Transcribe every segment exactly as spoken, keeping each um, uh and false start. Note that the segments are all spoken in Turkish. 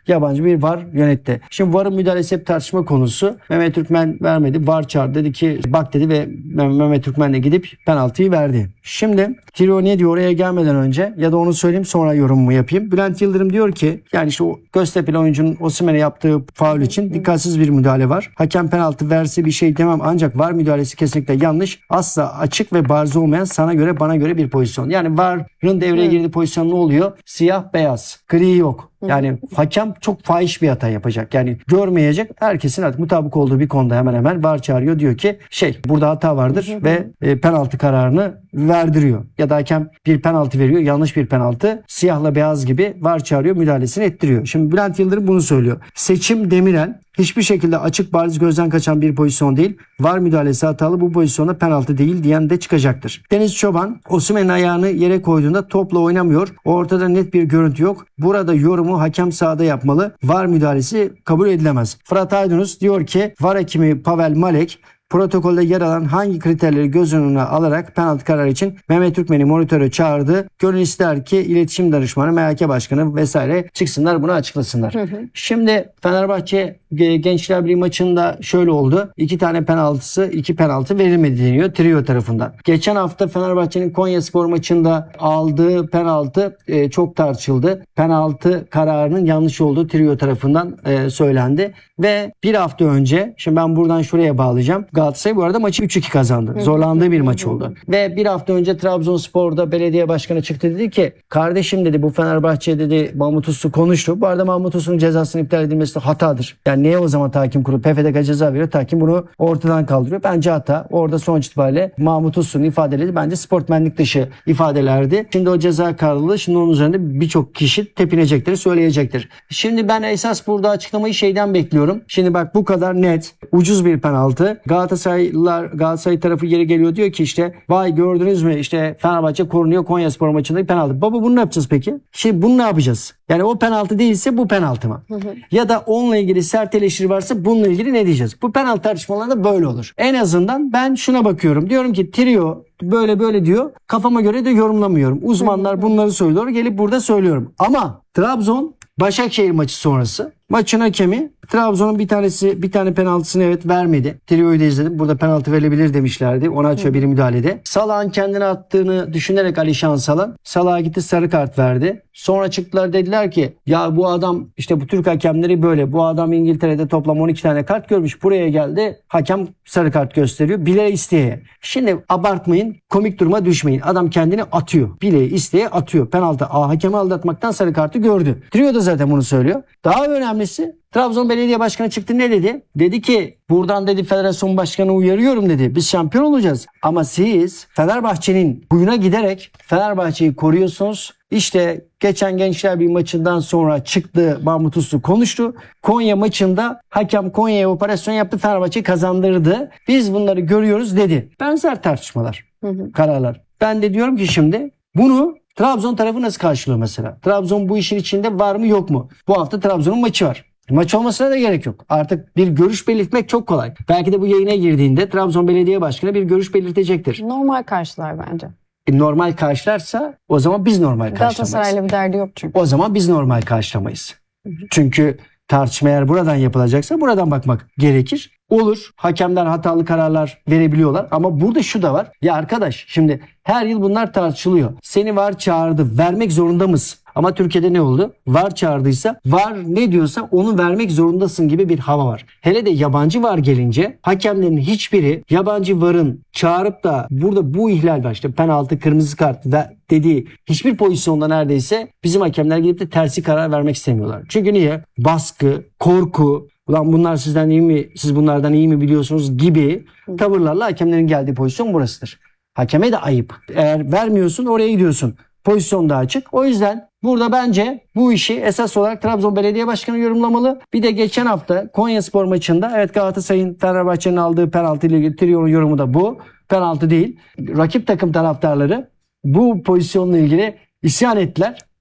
yabancı bir var yönetti. Şimdi varın müdahalesi hep tartışma konusu. Mehmet Türkmen vermedi. Var çağırdı, dedi ki bak dedi ve Mehmet Türkmen de gidip penaltıyı verdi. Şimdi Trio ne diyor oraya gelmeden önce, ya da onu söyleyeyim sonra yorumumu yapayım. Bülent Yıldırım diyor ki yani işte o Göztepe'li oyuncunun Osimhen'e yaptığı faul için dikkatsiz bir müdahale var. Hakem penaltı verse bir şey demem, ancak var müdahalesi kesinlikle yanlış. Asla açık ve bariz olmayan, sana göre bana göre bir pozisyon. Yani varın devreye girdiği pozisyon ne oluyor? Siyah beyaz, gri yok. Yani hakem çok fahiş bir hata yapacak. Yani görmeyecek. Herkesin artık mutabık olduğu bir konuda hemen hemen var çağırıyor. Diyor ki şey burada hata vardır ve e, penaltı kararını verdiriyor. Ya da hakem bir penaltı veriyor. Yanlış bir penaltı. Siyahla beyaz gibi var çağırıyor. Müdahalesini ettiriyor. Şimdi Bülent Yıldırım bunu söylüyor. Seçim Demirel hiçbir şekilde açık bariz gözden kaçan bir pozisyon değil. Var müdahalesi hatalı, bu pozisyona penaltı değil diyen de çıkacaktır. Deniz Çoban Osimhen'in ayağını yere koyduğunda topla oynamıyor. Ortada net bir görüntü yok. Burada yorumu hakem sahada yapmalı. Var müdahalesi kabul edilemez. Fırat Aydınus diyor ki var hakemi Pavel Malek protokolde yer alan hangi kriterleri göz önüne alarak penaltı kararı için Mehmet Türkmen'i monitöre çağırdı. Gönül ister ki iletişim danışmanı, M H K başkanı vesaire çıksınlar, bunu açıklasınlar. Hı hı. Şimdi Fenerbahçe Gençler Birliği maçında şöyle oldu. İki tane penaltısı, iki penaltı verilmedi deniyor Trio tarafından. Geçen hafta Fenerbahçe'nin Konyaspor maçında aldığı penaltı e, çok tartışıldı. Penaltı kararının yanlış olduğu Trio tarafından e, söylendi. Ve bir hafta önce, şimdi ben buradan şuraya bağlayacağım. Galatasaray bu arada maçı üç iki kazandı. Zorlandığı bir maç oldu. Ve bir hafta önce Trabzonspor'da belediye başkanı çıktı, dedi ki kardeşim dedi bu Fenerbahçe dedi Mahmut Uslu konuştu. Bu arada Mahmut Uslu'nun cezasının iptal edilmesi de hatadır. Yani niye o zaman tahkim kurulu P F D K ceza veriyor? Tahkim bunu ortadan kaldırıyor. Bence hata. Orada sonuç itibariyle Mahmut Uslu'nun ifadeleri bence sportmenlik dışı ifadelerdi. Şimdi o ceza kararlılığı, şimdi onun üzerinde birçok kişi tepinecektir, söyleyecektir. Şimdi ben esas burada açıklamayı şeyden bekliyorum. Şimdi bak bu kadar net, ucuz bir penaltı. Galatasaraylılar, Galatasaray tarafı geri geliyor, diyor ki işte vay gördünüz mü işte Fenerbahçe korunuyor Konyaspor maçında penaltı. Baba bunu ne yapacağız peki? Şimdi bunu ne yapacağız? Yani o penaltı değilse bu penaltı mı? Hı hı. Ya da onunla ilgili sert eleştiri varsa bununla ilgili ne diyeceğiz? Bu penaltı tartışmalarında böyle olur. En azından ben şuna bakıyorum. Diyorum ki Trio böyle böyle diyor. Kafama göre de yorumlamıyorum. Uzmanlar bunları söylüyor. Gelip burada söylüyorum. Ama Trabzon Başakşehir maçı sonrası maçın hakemi Trabzon'un bir tanesi bir tane penaltısını evet vermedi. Trio'yu da izledim. Burada penaltı verilebilir demişlerdi. Ona açıyor bir müdahalede. Salah'ın kendine attığını düşünerek Alişan Salah Salah'a gitti, sarı kart verdi. Sonra çıktılar, dediler ki ya bu adam işte bu Türk hakemleri böyle. Bu adam İngiltere'de toplam on iki tane kart görmüş. Buraya geldi. Hakem sarı kart gösteriyor. Bile isteye. Şimdi abartmayın. Komik duruma düşmeyin. Adam kendini atıyor. Bile isteye atıyor. Penaltı. Aa, hakemi aldatmaktan sarı kartı gördü. Trio da zaten bunu söylüyor. Daha önemlisi Trabzon Belediye Başkanı çıktı, ne dedi? Dedi ki buradan dedi federasyon başkanı uyarıyorum dedi. Biz şampiyon olacağız. Ama siz Fenerbahçe'nin huyuna giderek Fenerbahçe'yi koruyorsunuz. İşte geçen Gençler Birliği maçından sonra çıktı Mahmut Uslu konuştu. Konya maçında hakem Konya'ya operasyon yaptı, Fenerbahçe'yi kazandırdı. Biz bunları görüyoruz dedi. Benzer tartışmalar, hı hı. kararlar. Ben de diyorum ki şimdi bunu Trabzon tarafı nasıl karşılıyor mesela? Trabzon bu işin içinde var mı yok mu? Bu hafta Trabzon'un maçı var. Maç olmasına da gerek yok. Artık bir görüş belirtmek çok kolay. Belki de bu yayına girdiğinde Trabzon Belediye Başkanı bir görüş belirtecektir. Normal karşılar bence. E, normal karşılarsa o zaman biz normal karşılamayız. Galatasaray'la bir derdi yok çünkü. O zaman biz normal karşılamayız. Hı hı. Çünkü tartışma eğer buradan yapılacaksa buradan bakmak gerekir. Olur. Hakemler hatalı kararlar verebiliyorlar. Ama burada şu da var. Ya arkadaş şimdi her yıl bunlar tartışılıyor. Seni var çağırdı. Vermek zorunda mısın? Ama Türkiye'de ne oldu? Var çağırdıysa var ne diyorsa onu vermek zorundasın gibi bir hava var. Hele de yabancı var gelince hakemlerin hiçbiri yabancı varın çağırıp da burada bu ihlal var işte penaltı, kırmızı kart dediği hiçbir pozisyonda neredeyse bizim hakemler gidip de tersi karar vermek istemiyorlar. Çünkü niye? Baskı, korku, ulan bunlar sizden iyi mi, siz bunlardan iyi mi biliyorsunuz gibi tavırlarla hakemlerin geldiği pozisyon burasıdır. Hakeme de ayıp. Eğer vermiyorsun oraya gidiyorsun. Pozisyon da açık. O yüzden burada bence bu işi esas olarak Trabzon Belediye Başkanı yorumlamalı. Bir de geçen hafta Konyaspor maçında evet Galatasaray'ın Fenerbahçe'nin aldığı penaltı ile ilgili Trio'nun yorumu da bu. Penaltı değil. Rakip takım taraftarları bu pozisyonla ilgili isyan ettiler.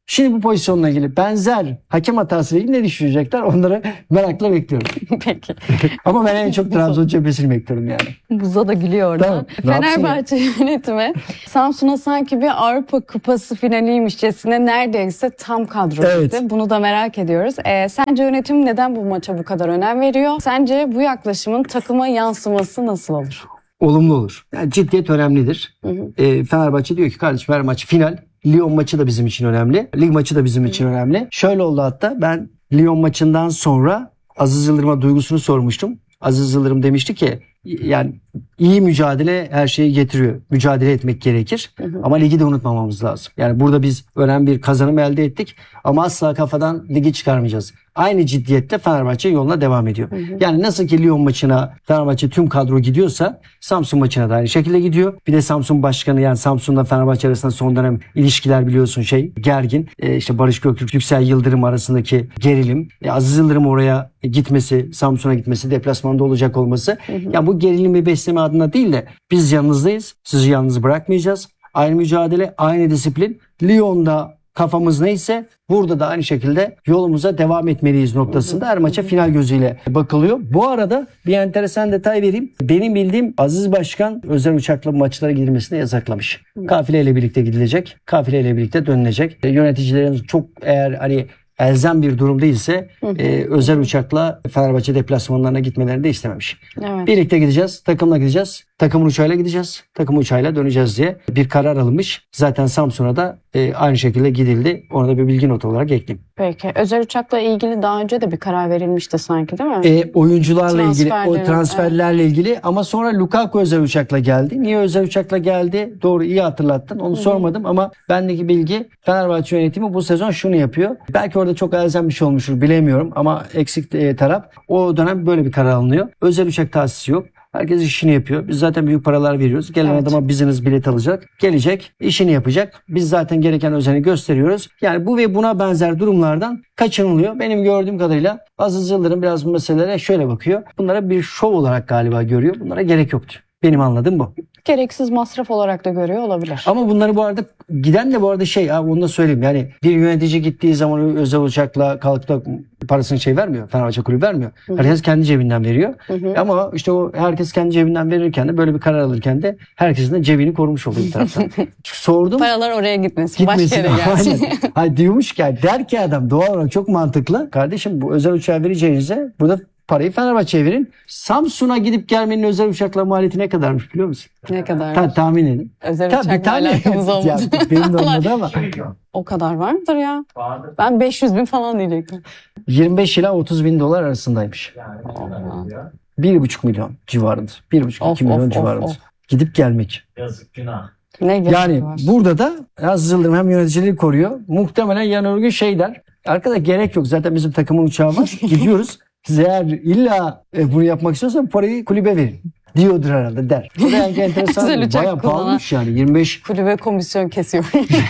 Şimdi bu pozisyonla ilgili benzer hakem hatasıyla ilgili ne düşünecekler? Onları merakla bekliyorum. Peki. Ama ben en çok Trabzon cephesini bekliyorum yani. Buza da gülüyor oradan. Tamam, ne yapsın Fenerbahçe yönetimi Samsun'a sanki bir Avrupa Kupası finaliymişçesine neredeyse tam kadro Evet. gitti. Bunu da merak ediyoruz. Ee, sence yönetim neden bu maça bu kadar önem veriyor? Sence bu yaklaşımın takıma yansıması nasıl olur? Olumlu olur. Yani ciddiyet önemlidir. Hı hı. E, Fenerbahçe diyor ki kardeşim her maç final. Lyon maçı da bizim için önemli. Lig maçı da bizim için önemli. Şöyle oldu hatta ben Lyon maçından sonra Aziz Yıldırım'a duygusunu sormuştum. Aziz Yıldırım demişti ki yani iyi mücadele her şeyi getiriyor. Mücadele etmek gerekir. Hı hı. Ama ligi de unutmamamız lazım. Yani burada biz önemli bir kazanım elde ettik. Ama asla kafadan ligi çıkarmayacağız. Aynı ciddiyette Fenerbahçe yoluna devam ediyor. Hı hı. Yani nasıl ki Lyon maçına Fenerbahçe tüm kadro gidiyorsa Samsun maçına da aynı şekilde gidiyor. Bir de Samsun başkanı yani Samsun'la Fenerbahçe arasında son dönem ilişkiler biliyorsun şey gergin. Ee, işte Barış Göktürk, Yüksel Yıldırım arasındaki gerilim. E, Aziz Yıldırım oraya gitmesi, Samsun'a gitmesi, deplasmanda olacak olması. Hı hı. Ya bu gerilimi besleme adına değil de biz yanınızdayız. Sizi yalnız bırakmayacağız. Aynı mücadele, aynı disiplin. Lyon'da kafamız neyse burada da aynı şekilde yolumuza devam etmeliyiz noktasında her maça final gözüyle bakılıyor. Bu arada bir enteresan detay vereyim. Benim bildiğim Aziz Başkan özel uçakla maçlara gidilmesini yasaklamış. Kafileyle birlikte gidilecek. Kafileyle birlikte dönülecek. E, Yöneticilerin çok eğer hani elzem bir durum değilse Hı hı. e, özel uçakla Fenerbahçe deplasmanlarına gitmelerini de istememiş. Evet. Birlikte gideceğiz, takımla gideceğiz, takımın uçağıyla gideceğiz, takım uçağıyla döneceğiz diye bir karar alınmış. Zaten Samsun'a da e, aynı şekilde gidildi. Ona da bir bilgi notu olarak ekleyeyim. Peki. Özel uçakla ilgili daha önce de bir karar verilmişti sanki değil mi? E, oyuncularla ilgili, o Transferlerin, transferlerle ilgili ama sonra Lukaku özel uçakla geldi. Niye özel uçakla geldi? Doğru, iyi hatırlattın. Onu sormadım ama bendeki bilgi Fenerbahçe yönetimi bu sezon şunu yapıyor. Belki orada çok elzem bir şey olmuştur bilemiyorum ama eksik e, taraf o dönem böyle bir karar alınıyor. Özel uçak tahsisi yok. Herkes işini yapıyor. Biz zaten büyük paralar veriyoruz. Gelen Evet. adama business bilet alacak. Gelecek, işini yapacak. Biz zaten gereken özeni gösteriyoruz. Yani bu ve buna benzer durumlardan kaçınılıyor. Benim gördüğüm kadarıyla Aziz Yıldırım biraz bu meselelere şöyle bakıyor. Bunlara bir şov olarak galiba görüyor. Bunlara gerek yoktu. Benim anladığım bu. Gereksiz masraf olarak da görüyor olabilir. Ama bunları bu arada giden de bu arada şey abi onu da söyleyeyim. Yani bir yönetici gittiği zaman özel uçakla kalkıp da parasını şey vermiyor. Fenerbahçe kulübü vermiyor. Hı hı. Herkes kendi cebinden veriyor. Hı hı. Ama işte o herkes kendi cebinden verirken de böyle bir karar alırken de herkesin de cebini korumuş oluyor bir taraftan. Sordum. Paralar oraya gitmesin. Başka Gitmesin. yere gelsin. Aynen. Hayır diyormuş ki yani der ki adam doğal olarak çok mantıklı. Kardeşim bu özel uçağı vereceğinize burada parayı Fenerbahçe'ye verin. Samsun'a gidip gelmenin özel uçakla maliyeti ne kadarmış biliyor musun? Ne kadar? Ta, tahmin edin. Özel Tabii, uçakla tahmin- alakamız olmadı. Ya, benim de olmadı ama O kadar var mıdır ya? Vardır. Ben beş yüz bin falan diyecektim. yirmi beş ila otuz bin dolar arasındaymış. Yani ne kadar ya? bir buçuk milyon civarında. bir buçuk Of, iki milyon of, of, civarında. of. Gidip gelmek. Yazık günah. Ne gerek Yani var? burada da Aziz Yıldırım hem yöneticiliği koruyor. Muhtemelen yarın öbür gün şey der. Arkadaş gerek yok. Zaten bizim takımın uçağı var. Gidiyoruz. Siz eğer illa e, bunu yapmak istiyorsan parayı kulübe verin. Diyordur herhalde der. O da yani enteresan. Özel uçak Bayağı kullanan. pahalıymış yani. yirmi beş Kulübe komisyon kesiyor.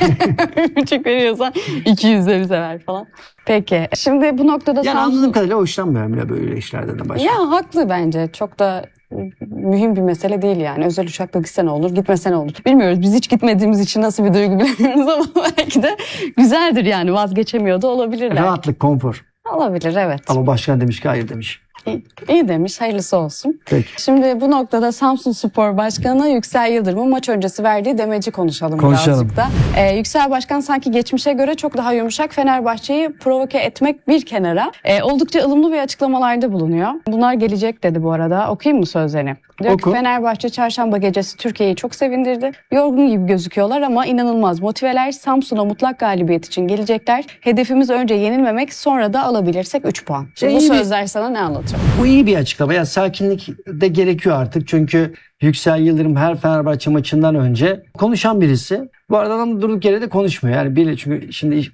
Bir buçuk veriyorsan iki yüzde bize ver falan. Peki. Şimdi bu noktada yani Samsun- anladığım kadarıyla hoşlanmıyorum bile böyle işlerden de başka. Ya haklı bence. Çok da mühim bir mesele değil yani. Özel uçakla gitse ne olur, gitmese ne olur. Bilmiyoruz. Biz hiç gitmediğimiz için nasıl bir duygu bilemiyoruz ama belki de güzeldir yani. Vazgeçemiyor da olabilirler. Rahatlık, konfor. Olabilir evet. Ama başkan demiş ki hayır demiş. İyi, iyi demiş. Hayırlısı olsun. Peki. Şimdi bu noktada Samsunspor Başkanı Yüksel Yıldırım'ın maç öncesi verdiği demeci konuşalım, Konuşalım. birazcık da. Ee, Yüksel Başkan sanki geçmişe göre çok daha yumuşak, Fenerbahçe'yi provoke etmek bir kenara e, oldukça ılımlı bir açıklamalarda bulunuyor. Bunlar gelecek dedi bu arada. Okuyayım mı sözlerini? Diyor Oku. ki Fenerbahçe çarşamba gecesi Türkiye'yi çok sevindirdi. Yorgun gibi gözüküyorlar ama inanılmaz motiveler. Samsun'a mutlak galibiyet için gelecekler. Hedefimiz önce yenilmemek, sonra da alabilirsek üç puan. Şimdi bu İyi bir- sözler sana ne anlatıyor? Bu iyi bir açıklama. Yani sakinlik de gerekiyor artık. Çünkü Yüksel Yıldırım her Fenerbahçe maçından önce konuşan birisi. Bu arada adam durduk yere de konuşmuyor. Yani bir, çünkü şimdi bir de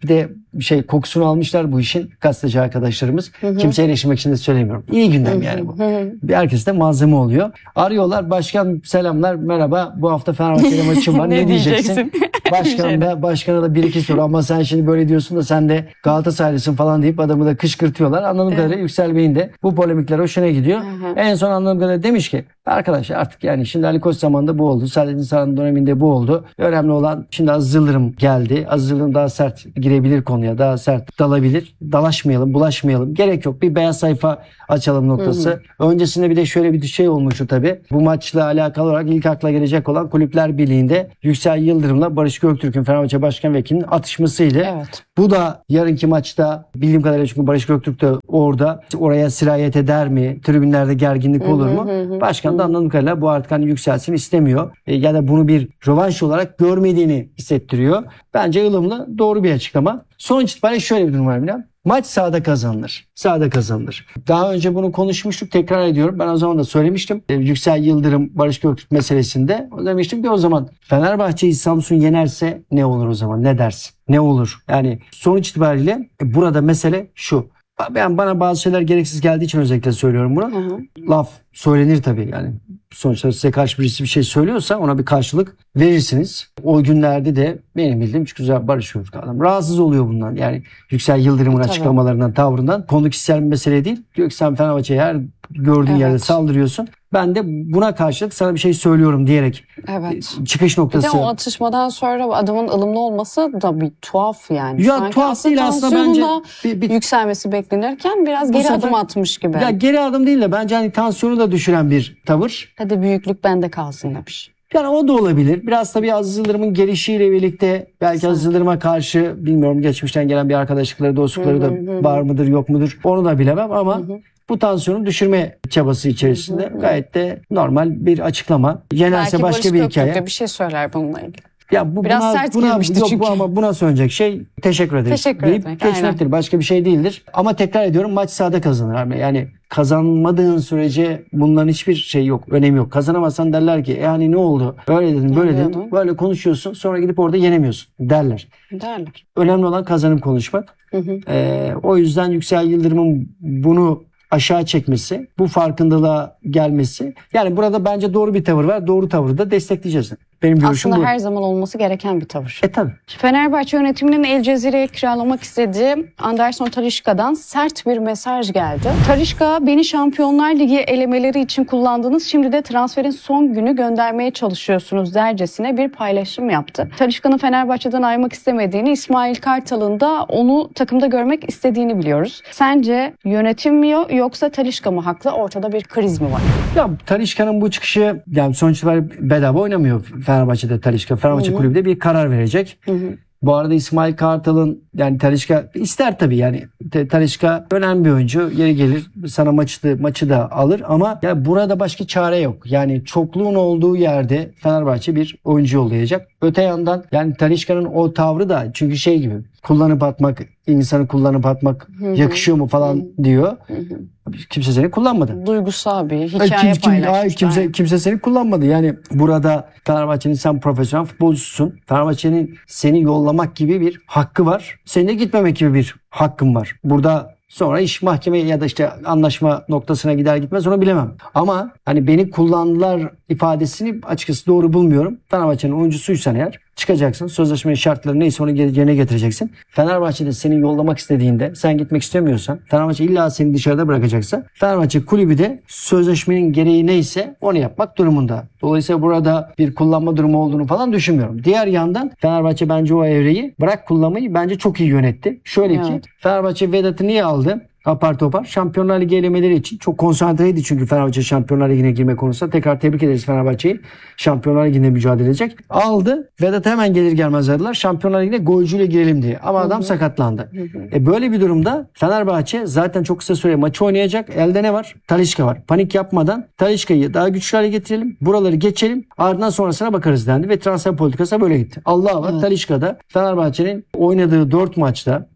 şey kokusunu almışlar bu işin gazeteci arkadaşlarımız. Hı hı. Kimseye eleştirmek için de söylemiyorum. İyi gündem yani bu. Hı hı. Bir herkes de malzeme oluyor. Arıyorlar, başkan selamlar, merhaba, bu hafta Fenerbahçe'yle maçım var, ne, Ne diyeceksin? diyeceksin? Başkan da, başkana da bir iki soru, ama sen şimdi böyle diyorsun da sen de Galatasaraylısın falan deyip adamı da kışkırtıyorlar. Anladığım Evet. kadarıyla Yüksel Bey'in de bu polemikler hoşuna gidiyor. Hı hı. En son anladığım kadarıyla demiş ki arkadaşlar artık yani şimdi Ali Koç zamanında bu oldu. Saadettin Saran döneminde bu oldu. Önemli olan şimdi Aziz Yıldırım geldi. Aziz Yıldırım daha sert girebilir konuya. Daha sert dalabilir. Dalaşmayalım, bulaşmayalım. Gerek yok. Bir beyaz sayfa açalım noktası. Hı Öncesinde bir de şöyle bir şey olmuştu tabii. Bu maçla alakalı olarak ilk akla gelecek olan Kulüpler Birliği'nde Yüksel Yıldırım'la Barış Göktürk'ün Fenerbahçe Başkan Vekili'nin atışmasıydı. Evet. Bu da yarınki maçta bildiğim kadarıyla, çünkü Barış Göktürk de orada, oraya sirayet eder mi? Tribünlerde gerginlik olur mu? Hı hı hı. Başkan da anladığım kadarıyla bu artık hani yükselsin istemiyor. E, ya da bunu bir rövanş olarak görmediğini hissettiriyor. Bence ılımlı, doğru bir açıklama. Sonuç itibariyle şöyle bir durum var Milan. Maç sahada kazanılır. Sahada kazanılır. Daha önce bunu konuşmuştuk. Tekrar ediyorum. Ben o zaman da söylemiştim. E, Yüksel Yıldırım, Barış Göktürk meselesinde. O demiştim ki o zaman Fenerbahçe'yi Samsun yenerse ne olur o zaman? Ne dersin? Ne olur? Yani sonuç itibariyle e, burada mesele şu. Ben bana bazı şeyler gereksiz geldiği için özellikle söylüyorum bunu. Hı hı. Laf söylenir tabii yani. Sonuçta size karşı birisi bir şey söylüyorsa ona bir karşılık verirsiniz. O günlerde de benim bildiğim çok güzel Barış Göktürk adam. Rahatsız oluyor bundan. Yani Yüksel Yıldırım'ın Tabii. açıklamalarından, tavrından. Konu kişisel bir mesele değil. Diyor ki sen Fenerbahçe'ye her gördüğün Evet. yerde saldırıyorsun. Ben de buna karşılık sana bir şey söylüyorum diyerek Evet. çıkış Bir de noktası. o atışmadan sonra adamın ılımlı olması da bir tuhaf yani. Ya Sanki tuhaf değil aslında, bence tansiyonun da bir, bir yükselmesi beklenirken biraz Bu geri sefer- adım atmış gibi. ya geri adım değil de bence hani tansiyonu da düşüren bir tavır. Hadi büyüklük bende kalsın demiş. Yani o da olabilir. Biraz tabii Aziz Yıldırım'ın gelişiyle birlikte belki Aziz Yıldırım'a karşı bilmiyorum geçmişten gelen bir arkadaşlıkları, dostlukları da Hı hı hı. var mıdır yok mudur onu da bilemem ama Hı hı. bu tansiyonu düşürme çabası içerisinde Hı hı hı. gayet de normal bir açıklama. Yenerse Belki başka Barış bir Göktürk hikaye. de bir şey söyler bununla ilgili. Ya bu Biraz buna, sert buna, girmişti yok, çünkü. Bu ama buna söyleyecek şey teşekkür ederiz. Teşekkür deyip etmek, geçmektir. aynen. Başka bir şey değildir. Ama tekrar ediyorum, maç sahada kazanır. abi. Yani kazanmadığın sürece bunların hiçbir şey yok. Önemi yok. Kazanamazsan derler ki yani ne oldu? Öyle dedin, böyle dedin. diyordun? Böyle konuşuyorsun. Sonra gidip orada yenemiyorsun derler. Derler. Önemli olan kazanıp konuşmak. Hı hı. Ee, o yüzden Yüksel Yıldırım'ın bunu aşağı çekmesi, bu farkındalığa gelmesi. Yani burada bence doğru bir tavır var. Doğru tavrı da destekleyeceğiz. Benim görüşüm Aslında bu. her zaman olması gereken bir tavır. E tabii. Fenerbahçe yönetiminin El Cezire'ye kiralamak istediği Anderson Talisca'dan sert bir mesaj geldi. Talisca, beni Şampiyonlar Ligi elemeleri için kullandınız, şimdi de transferin son günü göndermeye çalışıyorsunuz dercesine bir paylaşım yaptı. Talisca'nın Fenerbahçe'den ayrılmak istemediğini, İsmail Kartal'ın da onu takımda görmek istediğini biliyoruz. Sence yönetim mi yoksa Talisca mı haklı? Ortada bir kriz mi var? Ya Talisca'nın bu çıkışı, yani sonuç itibariyle bedava oynamıyor Fenerbahçe'de Talisca. Fenerbahçe Hı hı. kulübü de bir karar verecek. Hı hı. Bu arada İsmail Kartal'ın, yani Talisca ister tabii, yani Te- Talisca önemli bir oyuncu. Yeri gelir sana maçı da, maçı da alır ama ya burada başka çare yok. Yani çokluğun olduğu yerde Fenerbahçe bir oyuncu yollayacak. Öte yandan yani Talisca'nın o tavrı da çünkü şey gibi, kullanıp atmak, insanı kullanıp atmak Hı hı. yakışıyor mu falan diyor. Hı hı. Kimse seni kullanmadı. Duygusal bir Ay, hikaye kim- kim- paylaşmışlar. hayır, kimse kimse seni kullanmadı. Yani burada Fenerbahçe'nin, sen profesyonel futbolcusun. Fenerbahçe'nin seni yollamak gibi bir hakkı var. Senin de gitmemek gibi bir hakkın var. Burada sonra iş mahkemeye ya da işte anlaşma noktasına gider gitmez onu bilemem. Ama hani beni kullandılar ifadesini açıkçası doğru bulmuyorum. Fenerbahçe'nin oyuncusuysan eğer çıkacaksın. Sözleşmenin şartları neyse onu yerine getireceksin. Fenerbahçe'de seni yollamak istediğinde, sen gitmek istemiyorsan, Fenerbahçe illa seni dışarıda bırakacaksa, Fenerbahçe kulübü de sözleşmenin gereği neyse onu yapmak durumunda. Dolayısıyla burada bir kullanma durumu olduğunu falan düşünmüyorum. Diğer yandan Fenerbahçe bence o evreyi, bırak kullanmayı, bence çok iyi yönetti. Şöyle ki Evet. Fenerbahçe Vedat'ı niye aldı? Apar topar. Şampiyonlar Ligi elemeleri için çok konsantreydi çünkü Fenerbahçe Şampiyonlar Ligi'ne girme konusunda. Tekrar tebrik ederiz Fenerbahçe'yi. Şampiyonlar Ligi'nde mücadele edecek. Aldı. Vedat hemen gelir gelmez aradılar. Şampiyonlar Ligi'ne golcüyle girelim diye. Ama adam sakatlandı. E böyle bir durumda Fenerbahçe zaten çok kısa süre maçı oynayacak. Elde ne var? Talisca var. Panik yapmadan Talisca'yı daha güçlü hale getirelim. Buraları geçelim. Ardından sonrasına bakarız dendi ve transfer politikası böyle gitti. Allah var. Evet. Talisca'da Fenerbahçe'nin oynadığı dört maçta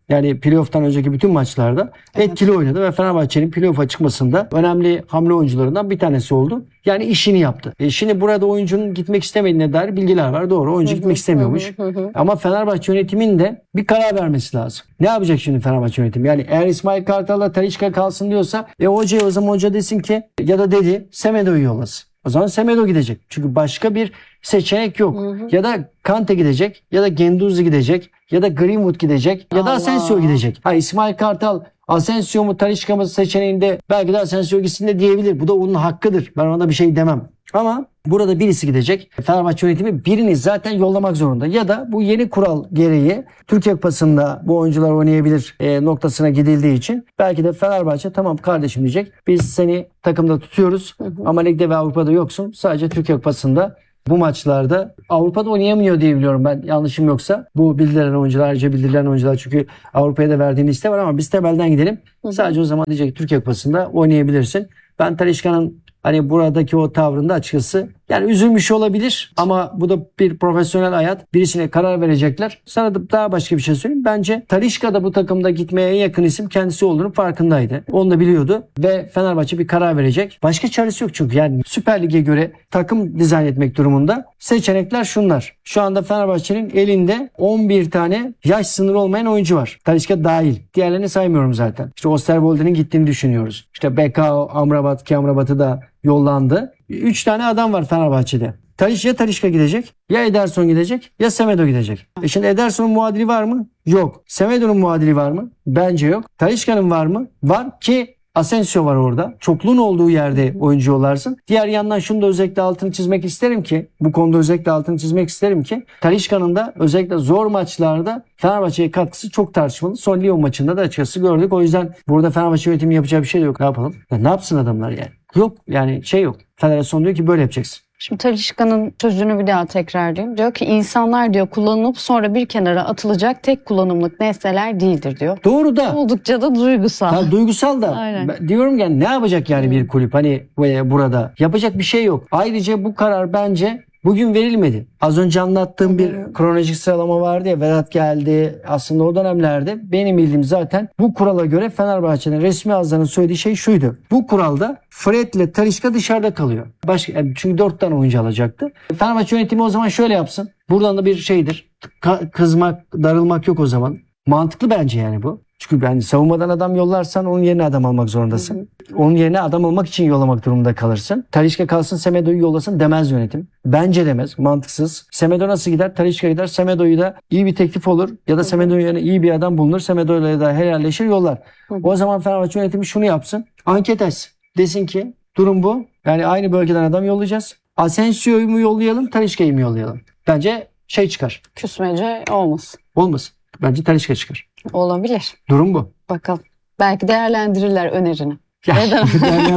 Yani playoff'tan önceki bütün maçlarda Evet. etkili oynadı ve Fenerbahçe'nin playoff'a çıkmasında önemli hamle oyuncularından bir tanesi oldu. Yani işini yaptı. E şimdi burada oyuncunun gitmek istemediğine dair bilgiler var. Doğru, oyuncu gitmek istemiyormuş. Hı hı hı. Ama Fenerbahçe yönetiminin de bir karar vermesi lazım. Ne yapacak şimdi Fenerbahçe yönetimi? Yani eğer İsmail Kartal'la Talisca kalsın diyorsa e hocaya o zaman hoca desin ki ya da dedi Semedo'yu yollasın. O zaman Semedo gidecek. Çünkü başka bir seçenek yok. Hı hı. Ya da Kante gidecek ya da Guendouzi gidecek ya da Greenwood gidecek ya da Allah. Asensio gidecek. Ha İsmail Kartal Asensio mu Talisca mı seçeneğinde belki de Asensio gitsin de diyebilir. Bu da onun hakkıdır. Ben ona bir şey demem. Ama burada birisi gidecek. Fenerbahçe yönetimi birini zaten yollamak zorunda. Ya da bu yeni kural gereği Türkiye Kupası'nda bu oyuncular oynayabilir e, noktasına gidildiği için belki de Fenerbahçe tamam kardeşim diyecek. Biz seni takımda tutuyoruz ama ligde ve Avrupa'da yoksun. Sadece Türkiye Kupası'nda bu maçlarda Avrupa'da oynayamıyor diye biliyorum ben, yanlışım yoksa. Bu bildirilen oyuncular, ayrıca bildirilen oyuncular, çünkü Avrupa'ya da verdiğim liste var ama biz temelden gidelim. Sadece o zaman diyecek ki Türkiye Kupası'nda oynayabilirsin. Ben Talisca'nın hani buradaki o tavrında açıkçası yani üzülmüş olabilir ama bu da bir profesyonel hayat. Birisine karar verecekler. Sana da daha başka bir şey söyleyeyim. Bence Talisca da bu takımda gitmeye en yakın isim kendisi olduğunu farkındaydı. Onu da biliyordu ve Fenerbahçe bir karar verecek. Başka çaresi yok çünkü yani Süper Lig'e göre takım dizayn etmek durumunda. Seçenekler şunlar. Şu anda Fenerbahçe'nin elinde on bir tane yaş sınırı olmayan oyuncu var. Talisca dahil. Diğerlerini saymıyorum zaten. İşte Osterwolde'nin gittiğini düşünüyoruz. İşte Bekao, Amrabat ki Amrabat'ı da yollandı. üç tane adam var Fenerbahçe'de. Talisca ya Talisca gidecek, ya Ederson gidecek, ya Semedo gidecek. E şimdi Ederson'un muadili var mı? Yok. Semedo'nun muadili var mı? Bence yok. Talisca'nın var mı? Var ki Asensio var orada. Çokluğun olduğu yerde oyuncu yollarsın. Diğer yandan şunu da özellikle altını çizmek isterim ki, bu konuda özellikle altını çizmek isterim ki Talisca'nın da özellikle zor maçlarda Fenerbahçe'ye katkısı çok tartışmalı. Son Lyon maçında da açıkçası gördük. O yüzden burada Fenerbahçe yönetimi yapacağı bir şey de yok. Ne yapalım? Ya ne yapsın adamlar yani? Yok yani şey yok. Federasyon diyor ki böyle yapacaksın. Şimdi Talisca'nın sözünü bir daha tekrarlayayım. Diyor ki insanlar diyor kullanılıp sonra bir kenara atılacak tek kullanımlık nesneler değildir diyor. Doğru da. Oldukça da duygusal. Ha, duygusal da. Aynen. Ben diyorum yani ne yapacak yani bir kulüp hani e, burada? Yapacak bir şey yok. Ayrıca bu karar bence bugün verilmedi. Az önce anlattığım bir kronolojik sıralama vardı ya, Vedat geldi. Aslında o dönemlerde benim bildiğim zaten bu kurala göre Fenerbahçe'nin resmi ağızlarının söylediği şey şuydu. Bu kuralda Fred ile Talisca dışarıda kalıyor. Başka, yani çünkü dört tane oyuncu alacaktı. Fenerbahçe yönetimi o zaman şöyle yapsın. Buradan da bir şeydir. Ka- kızmak, darılmak yok o zaman. Mantıklı bence yani bu. Çünkü yani savunmadan adam yollarsan onun yerine adam almak zorundasın. Hı hı. Onun yerine adam almak için yollamak durumunda kalırsın. Talisca kalsın Semedo'yu yollasın demez yönetim. Bence demez. Mantıksız. Semedo nasıl gider? Talisca gider. Semedo'yu da iyi bir teklif olur. Ya da Semedo'nun yerine iyi bir adam bulunur. Semedo'yla da helalleşir yollar. Hı hı. O zaman Fenerbahçe yönetimi şunu yapsın. Anket etsin. Desin ki durum bu. Yani aynı bölgeden adam yollayacağız. Asensio'yu mu yollayalım? Talisca'yı mı yollayalım? Bence şey çıkar. Küsmece olmasın. Olmasın. Bence Talisca çıkar. Olabilir. Durum bu. Bakalım. Belki değerlendirirler önerini. Ya, Neden?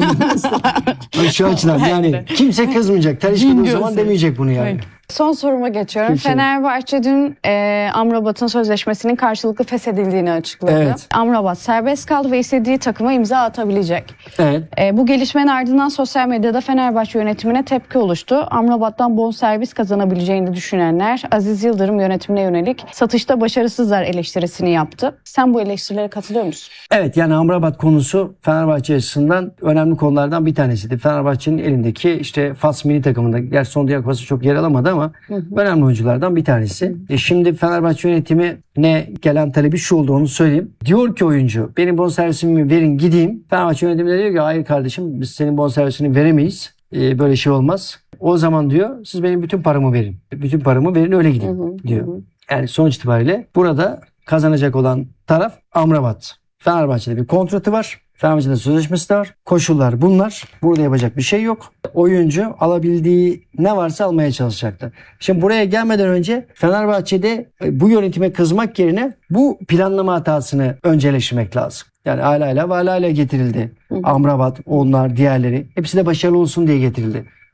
Şu açıdan yani kimse kızmayacak. Talisca o zaman demeyecek bunu yani. Son soruma geçiyorum. Kimse. Fenerbahçe dün e, Amrabat'ın sözleşmesinin karşılıklı feshedildiğini açıkladı. Evet. Amrabat serbest kaldı ve istediği takıma imza atabilecek. Evet. E, bu gelişmenin ardından sosyal medyada Fenerbahçe yönetimine tepki oluştu. Amrabat'tan bonservis kazanabileceğini düşünenler Aziz Yıldırım yönetimine yönelik satışta başarısızlar eleştirisini yaptı. Sen bu eleştirilere katılıyor musun? Evet, yani Amrabat konusu Fenerbahçe açısından önemli konulardan bir tanesiydi. Fenerbahçe'nin elindeki işte Fas milli takımında, gerçi son Dünya Kupası çok yer alamadı ama hı hı. önemli oyunculardan bir tanesi. E şimdi Fenerbahçe yönetimine gelen talebi şu oldu, onu söyleyeyim. Diyor ki oyuncu benim bonservisimi verin gideyim. Fenerbahçe yönetimi de diyor ki hayır kardeşim biz senin bonservisini veremeyiz. E, böyle şey olmaz. O zaman diyor siz benim bütün paramı verin. Bütün paramı verin öyle gidin hı hı. diyor. Hı hı. Yani sonuç itibariyle burada kazanacak olan taraf Amrabat. Fenerbahçe'de bir kontratı var. Fenerbahçe'de sözleşmesi de var. Koşullar bunlar. Burada yapacak bir şey yok. Oyuncu alabildiği ne varsa almaya çalışacaktı. Şimdi buraya gelmeden önce Fenerbahçe'de bu yönetime kızmak yerine bu planlama hatasını önceleştirmek lazım. Yani Alayla ve Alayla getirildi. Hı hı. Amrabat, onlar, diğerleri. Hepsi de başarılı olsun diye getirildi.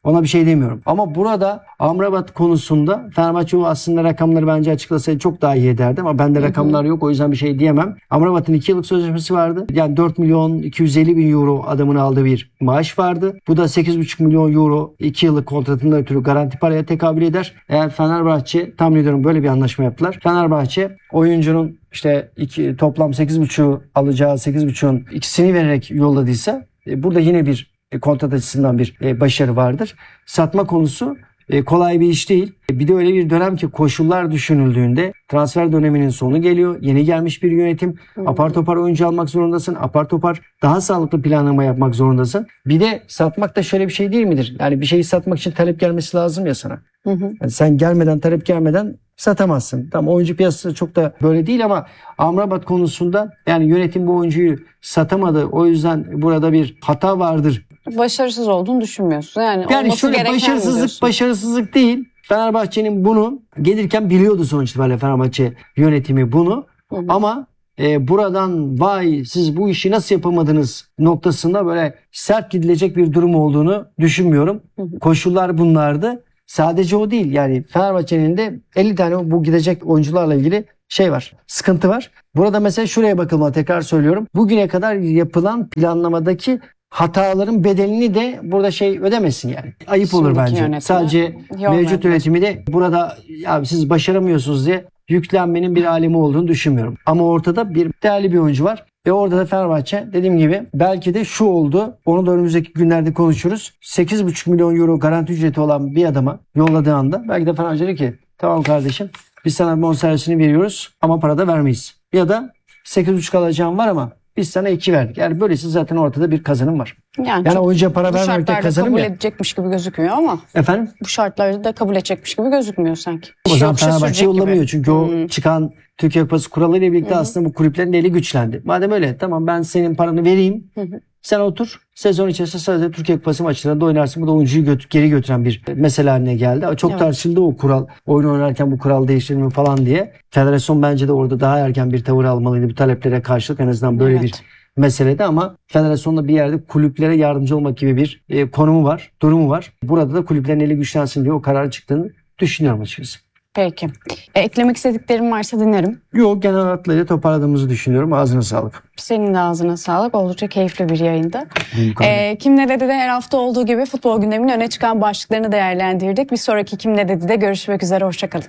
Ona bir şey demiyorum. Ama burada Amrabat konusunda Fenerbahçe aslında rakamları bence açıklasaydı çok daha iyi ederdi ama bende rakamlar yok, o yüzden bir şey diyemem. Amrabat'ın iki yıllık sözleşmesi vardı. Yani dört milyon iki yüz elli bin euro adamın aldığı bir maaş vardı. Bu da sekiz buçuk milyon euro iki yıllık kontratından ötürü garanti paraya tekabül eder. Eğer Fenerbahçe, tahmin ediyorum böyle bir anlaşma yaptılar. Fenerbahçe oyuncunun işte iki, toplam sekiz buçuğu alacağı sekiz buçuğun ikisini vererek yolladıysa e, burada yine bir e, kontrat açısından bir e, başarı vardır. Satma konusu e, kolay bir iş değil. E, bir de öyle bir dönem ki koşullar düşünüldüğünde transfer döneminin sonu geliyor. Yeni gelmiş bir yönetim. Hmm. Apar topar oyuncu almak zorundasın. Apar topar daha sağlıklı planlama yapmak zorundasın. Bir de satmak da şöyle bir şey değil midir? Yani bir şeyi satmak için talep gelmesi lazım ya sana. Hı hı. Yani sen gelmeden, talep gelmeden satamazsın. Tamam, oyuncu piyasası çok da böyle değil ama Amrabat konusunda yani yönetim bu oyuncuyu satamadı. O yüzden burada bir hata vardır. Başarısız olduğunu düşünmüyorsun. Yani, Yani olması şöyle gereken başarısızlık başarısızlık değil. Fenerbahçe'nin bunu gelirken biliyordu sonuç itibariyle Fenerbahçe yönetimi bunu. Hı hı. Ama e, buradan vay siz bu işi nasıl yapamadınız noktasında böyle sert gidilecek bir durum olduğunu düşünmüyorum. Hı hı. Koşullar bunlardı. Sadece o değil, yani Fenerbahçe'nin de elli tane bu gidecek oyuncularla ilgili şey var, sıkıntı var. Burada mesela şuraya bakılmalı, tekrar söylüyorum. Bugüne kadar yapılan planlamadaki hataların bedelini de burada şey ödemesin yani. Ayıp Şimdiki olur bence. Yönetime Sadece mevcut yönetimi de burada ya siz başaramıyorsunuz diye yüklenmenin bir alemi olduğunu düşünmüyorum. Ama ortada bir değerli bir oyuncu var. Ve orada da Fenerbahçe dediğim gibi belki de şu oldu. Onu da önümüzdeki günlerde konuşuruz. sekiz buçuk milyon euro garanti ücreti olan bir adama yolladığı anda belki de Fenerbahçe dedi ki tamam kardeşim biz sana bonservisini veriyoruz ama para da vermeyiz. Ya da sekiz buçuk alacağım var ama biz sana iki verdik. Yani böylesi zaten ortada bir kazanım var. Yani, yani oyuncuya para vermekte kazanım kabul ya. edecekmiş gibi gözükmüyor ama. Efendim? Bu şartlarda da kabul edecekmiş gibi gözükmüyor sanki. O zaman Fenerbahçe yollamıyor gibi. çünkü hmm. o çıkan Türkiye Kupası kuralıyla birlikte hmm. aslında bu kulüplerin eli güçlendi. Madem öyle tamam ben senin paranı vereyim. Hmm. Sen otur. Sezon içerisinde sadece Türkiye Kupası maçlarında oynarsın. Bu da oyuncuyu götür, geri götüren bir mesele haline geldi. Çok evet. tartışıldı o kural. Oyun oynarken bu kural değiştirir mi falan diye. Federasyon bence de orada daha erken bir tavır almalıydı. Bu taleplere karşılık en azından böyle evet. bir meselede ama federasyonda bir yerde kulüplere yardımcı olmak gibi bir e, konumu var, durumu var. Burada da kulüplerin eli güçlensin diye o karar çıktığını düşünüyorum açıkçası. Peki. E, eklemek istediklerim varsa dinlerim. Yok, genel hatlarıyla toparladığımızı düşünüyorum. Ağzına sağlık. Senin de ağzına sağlık. Oldukça keyifli bir yayında. E, Kim Ne Dedi de her hafta olduğu gibi futbol gündeminin öne çıkan başlıklarını değerlendirdik. Bir sonraki Kim Ne Dedi de görüşmek üzere. Hoşçakalın.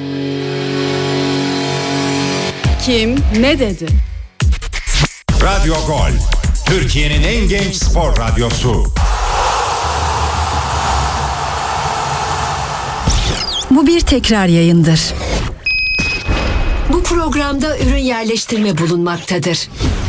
Kim Ne Dedi? Radyo Gol, Türkiye'nin en genç spor radyosu. Bu bir tekrar yayındır. Bu programda ürün yerleştirme bulunmaktadır.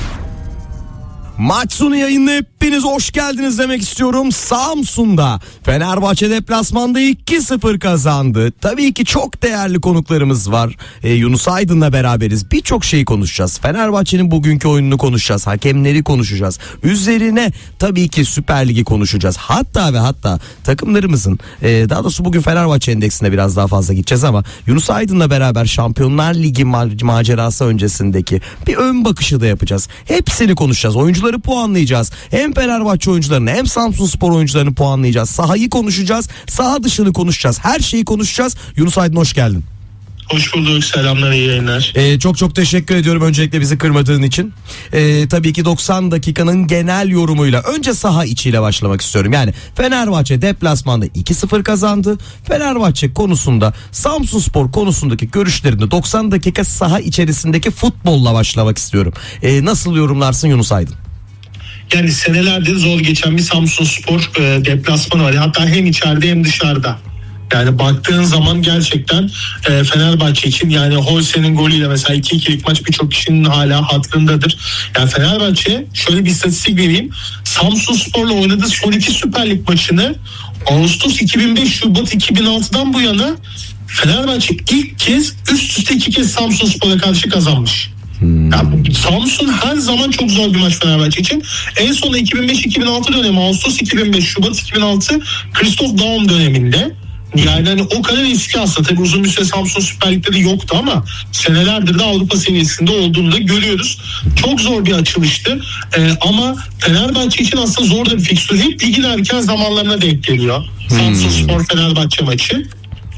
Maç sonu yayınına hepiniz hoş geldiniz demek istiyorum. Samsun'da Fenerbahçe deplasmanda iki sıfır kazandı. Tabii ki çok değerli konuklarımız var. Ee, Yunus Aydın'la beraberiz. Birçok şeyi konuşacağız. Fenerbahçe'nin bugünkü oyununu konuşacağız. Hakemleri konuşacağız. Üzerine tabii ki Süper Lig'i konuşacağız. Hatta ve hatta takımlarımızın e, daha doğrusu bugün Fenerbahçe endeksine biraz daha fazla gideceğiz ama Yunus Aydın'la beraber Şampiyonlar Ligi ma- macerası öncesindeki bir ön bakışı da yapacağız. Hepsini konuşacağız. Oyuncuları puanlayacağız. Hem Fenerbahçe oyuncularını hem Samsunspor oyuncularını puanlayacağız. Sahayı konuşacağız. Saha dışını konuşacağız. Her şeyi konuşacağız. Yunus Aydın hoş geldin. Hoş bulduk. Selamlar, iyi yayınlar. Ee, çok çok teşekkür ediyorum öncelikle bizi kırmadığın için. Ee, tabii ki doksan dakikanın genel yorumuyla önce saha içiyle başlamak istiyorum. Yani Fenerbahçe deplasmanda iki sıfır kazandı. Fenerbahçe konusunda Samsunspor konusundaki görüşlerini doksan dakika saha içerisindeki futbolla başlamak istiyorum. Ee, nasıl yorumlarsın Yunus Aydın? Yani senelerdir zor geçen bir Samsunspor e, deplasmanı var. Hatta hem içeride hem dışarıda. Yani baktığın zaman gerçekten e, Fenerbahçe için yani Holse'nin golüyle mesela iki ikilik maç birçok kişinin hala hatırındadır. Yani Fenerbahçe şöyle bir istatistik vereyim. Samsunspor'la oynadığı son iki Süper Lig maçını Ağustos iki bin beş Şubat iki bin altıdan bu yana Fenerbahçe ilk kez üst üste iki kez Samsunspor'a karşı kazanmış. Hmm. Yani Samsun her zaman çok zor bir maç Fenerbahçe için. En son iki bin beş iki bin altı dönemi Ağustos iki bin beş Şubat iki bin altı Christoph Daum döneminde Yani hani o kadar eski aslında. Tabii uzun bir süre Samsun Süper Lig'de de yoktu ama senelerdir de Avrupa seviyesinde olduğunu da görüyoruz. Çok zor bir açılıştı. Ee, ama Fenerbahçe için aslında zor da bir fikstür. Hep ligin erken zamanlarına denk geliyor. Hmm. Samsun Spor Fenerbahçe maçı.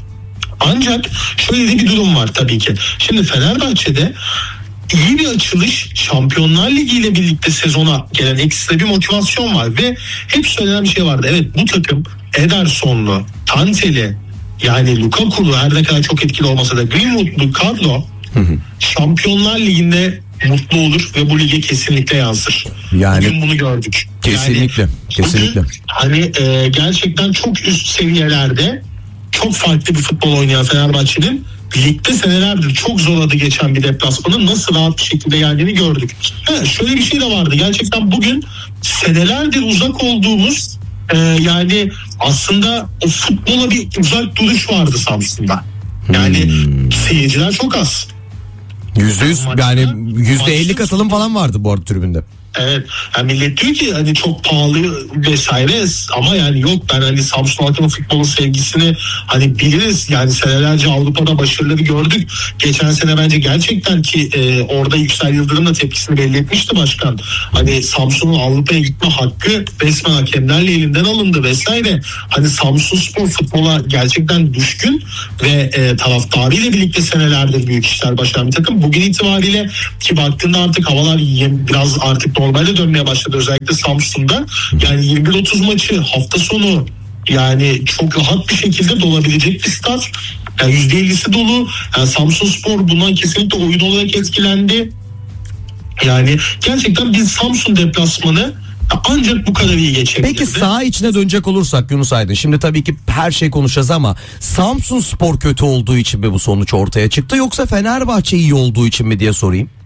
Ancak şöyle de bir durum var tabii ki. Şimdi Fenerbahçe'de iyi bir açılış, Şampiyonlar Ligi ile birlikte sezona gelen ekstra bir motivasyon var ve hep söylenen bir şey vardı. Evet, bu takım Ederson'lu, Tanteli, yani Lukaku'lu, her ne kadar çok etkili olmasa da Greenwood'lu kadro Şampiyonlar Ligi'nde mutlu olur ve bu lige kesinlikle yansır. Yani bugün bunu gördük. Kesinlikle. Yani, kesinlikle. Bugün, hani e, gerçekten çok üst seviyelerde çok farklı bir futbol oynayan Fenerbahçe'nin ligde senelerdir çok zor adı geçen bir deplasmanın nasıl rahat bir şekilde geldiğini gördük. Ha, şöyle bir şey de vardı. Gerçekten bugün senelerdir uzak olduğumuz e, yani aslında o futbola bir uzak duruş vardı Samsun'da. Yani hmm. seyirciler çok az. Yüzde yüz yani yüzde elli katılım falan vardı bu arada tribünde. Evet. Yani millet diyor ki hani çok pahalı vesaire ama yani yok, ben hani Samsun halkının futbolun sevgisini hani biliriz. Yani senelerce Avrupa'da başarıları gördük. Geçen sene bence gerçekten ki e, orada Yüksel Yıldırım da tepkisini belli etmişti başkan. Hani Samsun'un Avrupa'ya gitme hakkı resmen hakemlerle elinden alındı vesaire. Hani Samsun Spor futbola gerçekten düşkün ve e, taraftarıyla birlikte senelerdir büyük işler başaran bir takım. Bugün itibariyle ki baktığında artık havalar biraz artık normalde dönmeye başladı özellikle Samsun'da. Yani yirmi bir otuz maçı hafta sonu yani çok rahat bir şekilde dolabilecek bir stat. Yani yüzde ellisi dolu. Yani Samsun Spor bundan kesinlikle oyun olarak etkilendi. Yani gerçekten biz Samsun deplasmanı ancak bu kadar iyi geçebilirdi. Peki saha içine dönecek olursak Yunus Aydın, şimdi tabii ki her şey konuşacağız ama Samsun Spor kötü olduğu için mi bu sonuç ortaya çıktı yoksa Fenerbahçe iyi olduğu için mi diye sorayım.